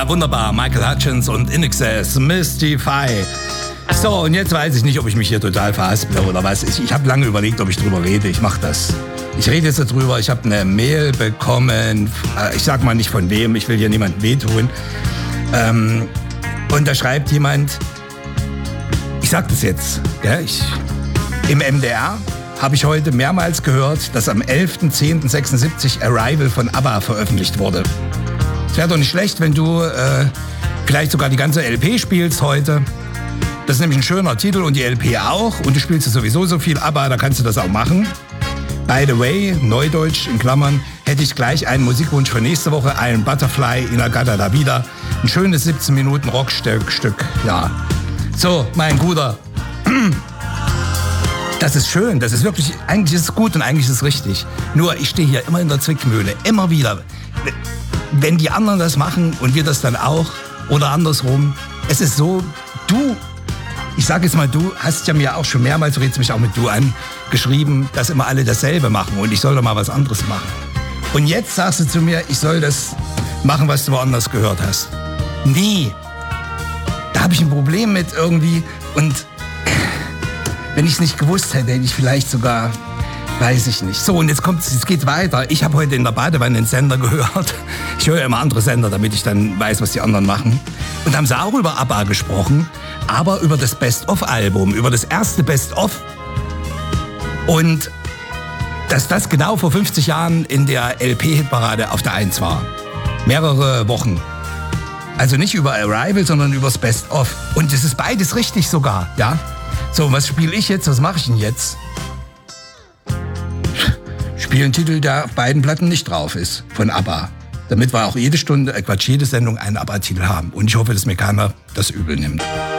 Na wunderbar, Michael Hutchence und In Excess, Mystify. So, und jetzt weiß ich nicht, ob ich mich hier total verhasple oder was. Ich habe lange überlegt, ob ich drüber rede. Ich mache das. Ich rede jetzt darüber. Ich habe eine Mail bekommen. Ich sag mal nicht von wem. Ich will hier niemandem wehtun. Und da schreibt jemand, ich sag das jetzt, gell? Im MDR habe ich heute mehrmals gehört, dass am 11.10.76 Arrival von ABBA veröffentlicht wurde. Es wäre doch nicht schlecht, wenn du vielleicht sogar die ganze LP spielst heute. Das ist nämlich ein schöner Titel und die LP auch. Und du spielst ja sowieso so viel ABBA, da kannst du das auch machen. By the way, Neudeutsch in Klammern, hätte ich gleich einen Musikwunsch für nächste Woche. Ein Butterfly in Agata da wieder. Ein schönes 17 Minuten Rockstück. Ja. So, mein Guter. Das ist schön, das ist wirklich, eigentlich ist es gut und eigentlich ist es richtig. Nur ich stehe hier immer in der Zwickmühle, immer wieder. Wenn die anderen das machen und wir das dann auch oder andersrum. Es ist so, ich sage jetzt mal, du hast ja mir auch schon mehrmals, du redest mich auch mit du an, geschrieben, dass immer alle dasselbe machen und ich soll doch mal was anderes machen. Und jetzt sagst du zu mir, ich soll das machen, was du woanders gehört hast. Nee, da habe ich ein Problem mit irgendwie und wenn ich es nicht gewusst hätte, hätte ich vielleicht sogar, weiß ich nicht. So, und jetzt geht weiter. Ich habe heute in der Badewanne einen Sender gehört. Ich höre immer andere Sender, damit ich dann weiß, was die anderen machen. Und haben sie auch über ABBA gesprochen, aber über das Best-of-Album, über das erste Best-of. Und dass das genau vor 50 Jahren in der LP-Hitparade auf der 1 war. Mehrere Wochen. Also nicht über Arrival, sondern über das Best-of. Und das ist beides richtig sogar, ja. So, was spiele ich jetzt? Was mache ich denn jetzt? Spiele einen Titel, der auf beiden Platten nicht drauf ist, von ABBA. Damit wir auch jede Sendung einen ABBA-Titel haben. Und ich hoffe, dass mir keiner das übel nimmt.